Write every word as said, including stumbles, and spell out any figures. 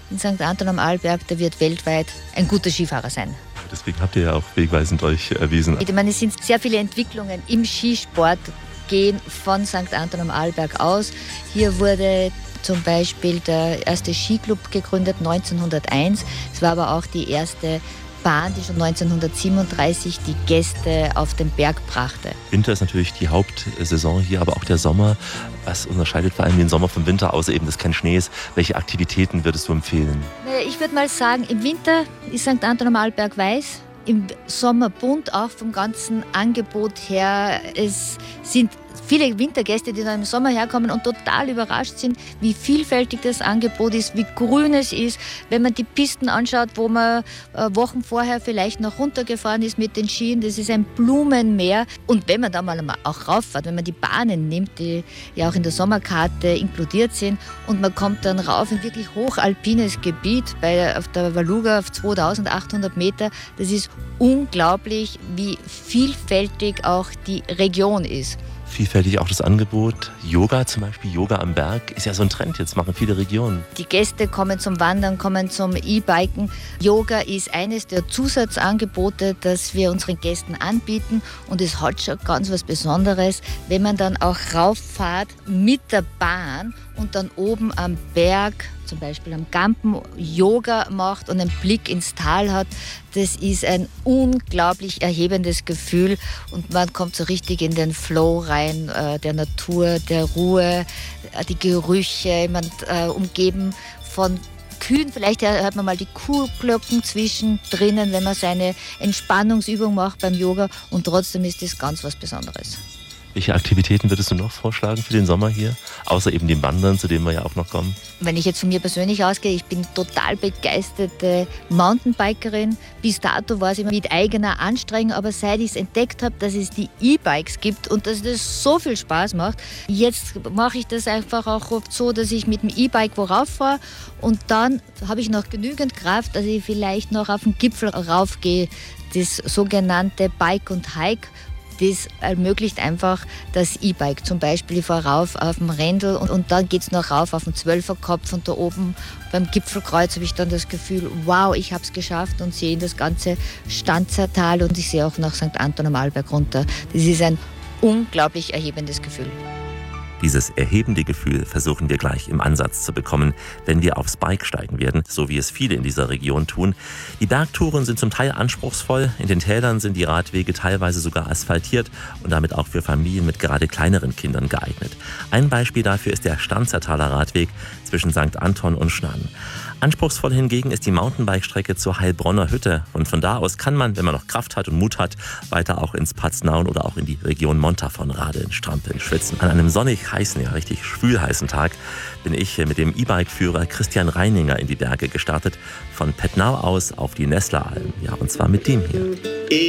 in Sankt Anton am Arlberg, der wird weltweit ein guter Skifahrer sein. Deswegen habt ihr ja auch wegweisend euch erwiesen. Ich meine, es sind sehr viele Entwicklungen im Skisport, gehen von Sankt Anton am Arlberg aus. Hier wurde zum Beispiel der erste Skiclub gegründet, neunzehnhunderteins. Es war aber auch die erste Bahn, die schon neunzehnhundertsiebenunddreißig die Gäste auf den Berg brachte. Winter ist natürlich die Hauptsaison hier, aber auch der Sommer. Was unterscheidet vor allem den Sommer vom Winter, außer eben, dass kein Schnee ist? Welche Aktivitäten würdest du empfehlen? Ich würde mal sagen, im Winter ist Sankt Anton am Arlberg weiß, im Sommer bunt, auch vom ganzen Angebot her. Es sind viele Wintergäste, die dann im Sommer herkommen und total überrascht sind, wie vielfältig das Angebot ist, wie grün es ist. Wenn man die Pisten anschaut, wo man äh, Wochen vorher vielleicht noch runtergefahren ist mit den Skien, das ist ein Blumenmeer. Und wenn man da mal auch rauffährt, wenn man die Bahnen nimmt, die ja auch in der Sommerkarte inkludiert sind, und man kommt dann rauf in wirklich hochalpines Gebiet, bei, auf der Waluga auf zweitausendachthundert Meter, das ist unglaublich, wie vielfältig auch die Region ist. Vielfältig auch das Angebot. Yoga zum Beispiel, Yoga am Berg, ist ja so ein Trend, jetzt machen viele Regionen. Die Gäste kommen zum Wandern, kommen zum E-Biken. Yoga ist eines der Zusatzangebote, das wir unseren Gästen anbieten, und es hat schon ganz was Besonderes, wenn man dann auch rauffahrt mit der Bahn und dann oben am Berg, zum Beispiel am Gampen, Yoga macht und einen Blick ins Tal hat. Das ist ein unglaublich erhebendes Gefühl und man kommt so richtig in den Flow rein, äh, der Natur, der Ruhe, äh, die Gerüche, man, äh, umgeben von Kühen. Vielleicht hört man mal die Kuhglocken zwischendrin, wenn man seine Entspannungsübung macht beim Yoga, und trotzdem ist das ganz was Besonderes. Welche Aktivitäten würdest du noch vorschlagen für den Sommer hier? Außer eben dem Wandern, zu dem wir ja auch noch kommen. Wenn ich jetzt von mir persönlich ausgehe, ich bin total begeisterte Mountainbikerin. Bis dato war es immer mit eigener Anstrengung, aber seit ich es entdeckt habe, dass es die E-Bikes gibt und dass das so viel Spaß macht, jetzt mache ich das einfach auch oft so, dass ich mit dem E-Bike worauf fahre und dann habe ich noch genügend Kraft, dass ich vielleicht noch auf den Gipfel raufgehe, das sogenannte Bike und Hike. Das ermöglicht einfach das E-Bike. Zum Beispiel, ich fahre rauf auf dem Rendel und, und dann geht es noch rauf auf den Zwölferkopf und da oben beim Gipfelkreuz habe ich dann das Gefühl, wow, ich habe es geschafft, und sehe das ganze Stanzertal und ich sehe auch nach Sankt Anton am Arlberg runter. Das ist ein unglaublich erhebendes Gefühl. Dieses erhebende Gefühl versuchen wir gleich im Ansatz zu bekommen, wenn wir aufs Bike steigen werden, so wie es viele in dieser Region tun. Die Bergtouren sind zum Teil anspruchsvoll, in den Tälern sind die Radwege teilweise sogar asphaltiert und damit auch für Familien mit gerade kleineren Kindern geeignet. Ein Beispiel dafür ist der Stanzertaler Radweg zwischen Sankt Anton und Schnarren. Anspruchsvoll hingegen ist die Mountainbike-Strecke zur Heilbronner Hütte. Und von da aus kann man, wenn man noch Kraft hat und Mut hat, weiter auch ins Paznaun oder auch in die Region Montafon radeln, strampeln, schwitzen. An einem sonnig heißen, ja richtig schwülheißen Tag bin ich mit dem E-Bike-Führer Christian Reininger in die Berge gestartet. Von Pettnau aus auf die Nessleralm. Ja, und zwar mit dem hier.